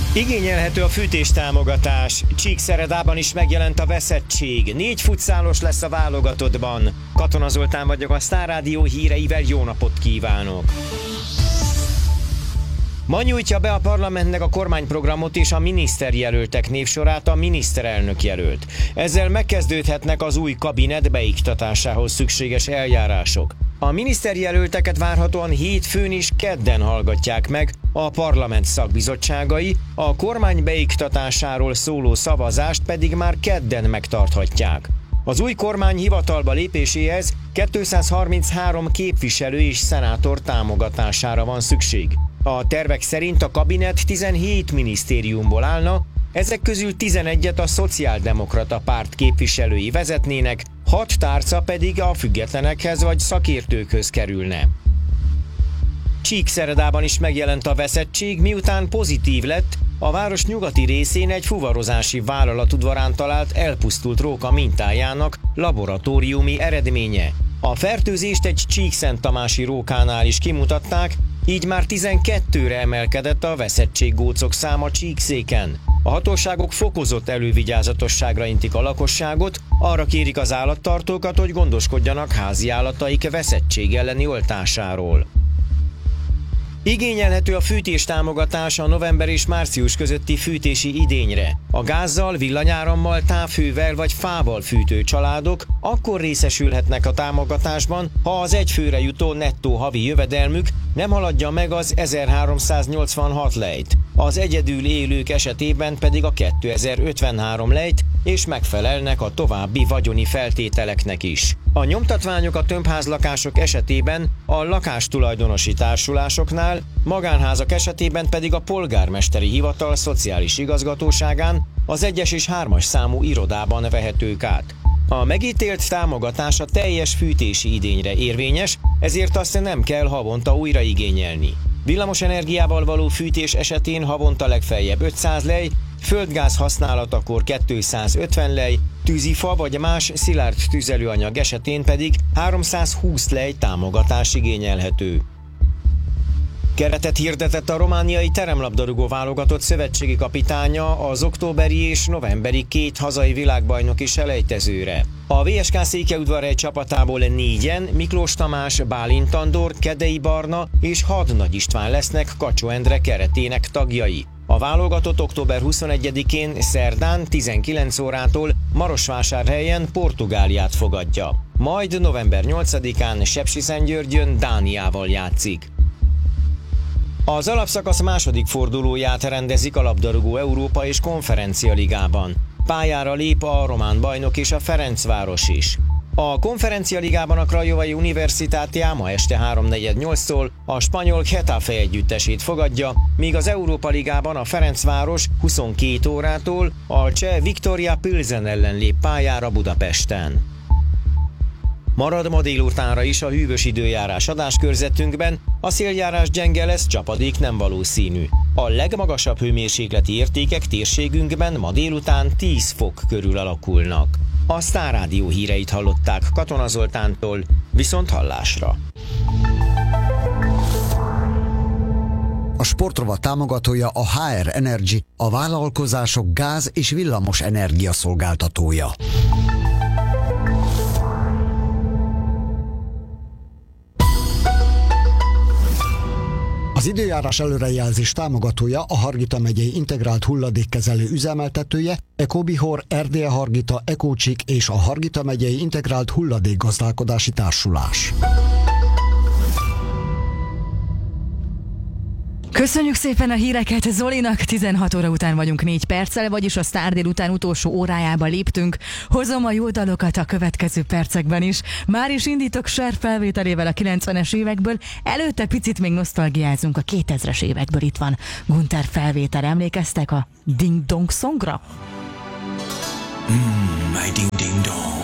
Igényelhető a fűtéstámogatás. Csíkszeredában is megjelent a veszettség. 4 futszálos lesz a válogatottban. Katona Zoltán vagyok, a Sztár Rádió híreivel jó napot kívánok! Ma nyújtja be a parlamentnek a kormányprogramot és a miniszterjelöltek névsorát a miniszterelnök jelölt. Ezzel megkezdődhetnek az új kabinet beiktatásához szükséges eljárások. A miniszterjelölteket várhatóan hétfőn és kedden hallgatják meg a parlament szakbizottságai, a kormány beiktatásáról szóló szavazást pedig már kedden megtarthatják. Az új kormány hivatalba lépéséhez 233 képviselő és szenátor támogatására van szükség. A tervek szerint a kabinet 17 minisztériumból állna, ezek közül 11-et a szociáldemokrata párt képviselői vezetnének, 6 tárca pedig a függetlenekhez vagy szakértőkhöz kerülne. Csíkszeredában is megjelent a veszettség, miután pozitív lett a város nyugati részén egy fuvarozási vállalat udvarán talált elpusztult róka mintájának laboratóriumi eredménye. A fertőzést egy csíkszentamási rókánál is kimutatták, így már 12-re emelkedett a veszettséggócok száma Csíkszéken. A hatóságok fokozott elővigyázatosságra intik a lakosságot, arra kérik az állattartókat, hogy gondoskodjanak háziállataik veszettség elleni oltásáról. Igényelhető a fűtéstámogatás a november és március közötti fűtési idényre. A gázzal, villanyárammal, távhővel vagy fával fűtő családok akkor részesülhetnek a támogatásban, ha az egyfőre jutó nettó havi jövedelmük nem haladja meg az 1386 lejt. Az egyedül élők esetében pedig a 2053 lejt, és megfelelnek a további vagyoni feltételeknek is. A nyomtatványok a tömbházlakások esetében a lakástulajdonosi társulásoknál, magánházak esetében pedig a polgármesteri hivatal szociális igazgatóságán, az 1-es és 3-as számú irodában vehetők át. A megítélt támogatás a teljes fűtési idényre érvényes, ezért azt nem kell havonta újra igényelni. Villamos energiával való fűtés esetén havonta legfeljebb 500 lej, földgáz használatakor 250 lej, tűzifa vagy más szilárd tüzelőanyag esetén pedig 320 lej támogatás igényelhető. Keretet hirdetett a romániai teremlabdarúgó válogatott szövetségi kapitánya az októberi és novemberi 2 hazai világbajnoki selejtezőre. A VSK Székelyudvarhely csapatából 4-en Miklós Tamás, Bálint Andor, Kedei Barna és Hadnagy István lesznek Kacsó Endre keretének tagjai. A válogatott október 21-én szerdán 19 órától Marosvásárhelyen Portugáliát fogadja. Majd november 8-án Sepsiszentgyörgyön Dániával játszik. Az alapszakasz második fordulóját rendezik a labdarúgó Európa és Konferencia Ligában. Pályára lép a román bajnok és a Ferencváros is. A Konferencia Ligában a Craiovai Universitatea ma este 3:48-tól a spanyol Getafe együttesét fogadja, míg az Európa Ligában a Ferencváros 22 órától a cseh Viktoria Pilsen ellen lép pályára Budapesten. Marad ma délutánra is a hűvös időjárás adáskörzetünkben, a széljárás gyenge lesz, csapadék nem valószínű. A legmagasabb hőmérsékleti értékek térségünkben ma délután 10 fok körül alakulnak. A Sztár Rádió híreit hallották Katona Zoltántól, viszont hallásra. A sportrovat támogatója a HR Energy, a vállalkozások gáz- és villamos energia szolgáltatója. Az időjárás előrejelzés támogatója a Hargita megyei integrált hulladékkezelő üzemeltetője, Ecobihor, Erdélye Hargita, Ecócsik és a Hargita megyei integrált hulladékgazdálkodási társulás. Köszönjük szépen a híreket Zolinak, 16 óra után vagyunk 4 perccel, vagyis a Sztár délután utolsó órájába léptünk. Hozom a jó dalokat a következő percekben is. Már is indítok Cher felvételével a 90-es évekből, előtte picit még nosztalgiázunk a 2000-es évekből. Itt van Gunther felvétel, emlékeztek a Ding Dong Songra? My ding ding dong.